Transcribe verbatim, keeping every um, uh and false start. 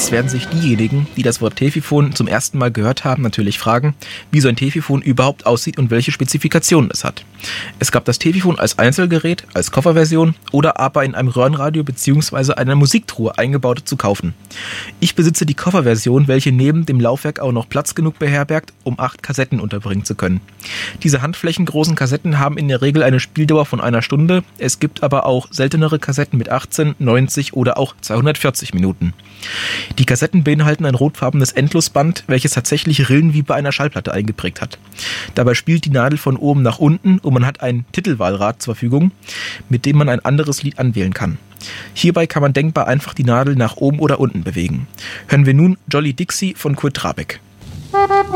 Jetzt werden sich diejenigen, die das Wort Tefiphon zum ersten Mal gehört haben, natürlich fragen, wie so ein Tefiphon überhaupt aussieht und welche Spezifikationen es hat. Es gab das Tefiphon als Einzelgerät, als Kofferversion oder aber in einem Röhrenradio bzw. einer Musiktruhe eingebaut zu kaufen. Ich besitze die Kofferversion, welche neben dem Laufwerk auch noch Platz genug beherbergt, um acht Kassetten unterbringen zu können. Diese handflächengroßen Kassetten haben in der Regel eine Spieldauer von einer Stunde. Es gibt aber auch seltenere Kassetten mit achtzehn, neunzig oder auch zweihundertvierzig Minuten. Die Kassetten beinhalten ein rotfarbenes Endlosband, welches tatsächlich Rillen wie bei einer Schallplatte eingeprägt hat. Dabei spielt die Nadel von oben nach unten und man hat ein Titelwahlrad zur Verfügung, mit dem man ein anderes Lied anwählen kann. Hierbei kann man denkbar einfach die Nadel nach oben oder unten bewegen. Hören wir nun Jolly Dixie von Kurt Trabeck.